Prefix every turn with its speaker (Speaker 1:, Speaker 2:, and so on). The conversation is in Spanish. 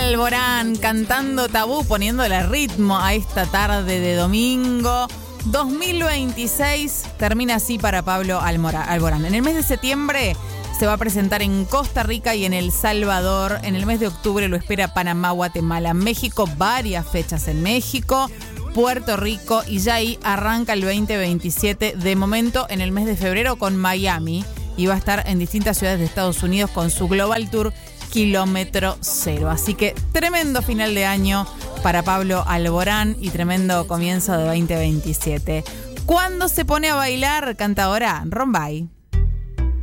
Speaker 1: Alborán cantando Tabú, poniéndole ritmo a esta tarde de domingo. 2026 termina así para Pablo Alborán. En el mes de septiembre se va a presentar en Costa Rica y en El Salvador. En el mes de octubre lo espera Panamá, Guatemala, México, varias fechas en México, Puerto Rico, y ya ahí arranca el 2027, de momento en el mes de febrero con Miami, y va a estar en distintas ciudades de Estados Unidos con su Global Tour Kilómetro Cero. Así que tremendo final de año para Pablo Alborán y tremendo comienzo de 2027. ¿Cuándo se pone a bailar, canta ahora Rombay?